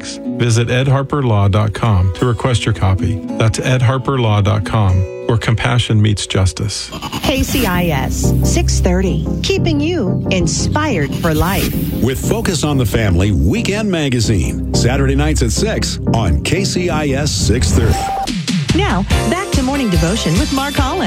weeks. Visit edharperlaw.com to request your copy. That's edharperlaw.com, where compassion meets justice. KCIS 630, keeping you inspired for life. With Focus on the Family Weekend Magazine, Saturday nights at 6 on KCIS 630. Now, back to Morning Devotion with Mark Collins.